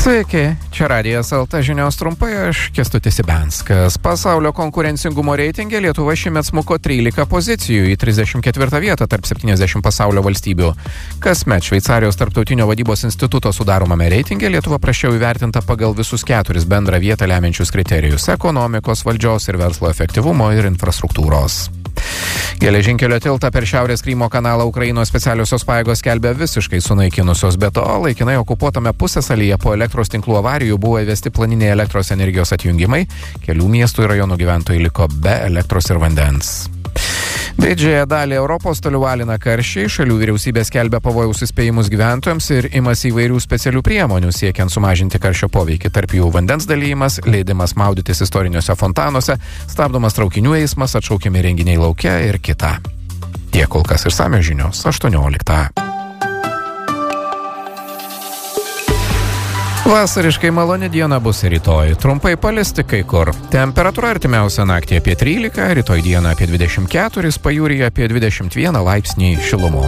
Sveiki, čia Radijas LT žinios trumpai, aš Kęstutis Ibenskas. Pasaulio konkurencingumo reitinge Lietuva šiemet smuko 13 pozicijų į 34 vietą tarp 70 pasaulio valstybių. Kasmet Šveicarijos tarptautinio vadybos instituto sudaromame reitinge Lietuva prasčiau įvertinta pagal visus 4 bendrą vietą lemiančius kriterijus – ekonomikos, valdžios ir verslo efektyvumo ir infrastruktūros. Geležinkelio tiltą per Šiaurės Krymo kanalą Ukrainos specialiosios pajėgos skelbia visiškai sunaikinusios, be to laikinai okupuotame pusiasalyje po elektros tinklų avarijų buvo įvesti planiniai elektros energijos atjungimai, kelių miestų ir rajonų gyventojai liko be elektros ir vandens. Didžiąją dalį Europos toliau alina karščiai, šalių vyriausybė skelbia pavojaus įspėjimus gyventojams ir imasi įvairių specialių priemonių siekiant sumažinti karščio poveikį, tarp jų vandens dalymas, leidimas maudytis istoriniuose fontanuose, stabdomas traukinių eismas, atšaukiami renginiai lauke ir kita. Tiek kol kas išsamios žinios 18. Vasariškai maloni diena bus rytoj, trumpai palisti kai kur. Temperatūra artimiausią naktį apie 13, rytoj dieną apie 24, pajūryje apie 21 laipsnį šilumos.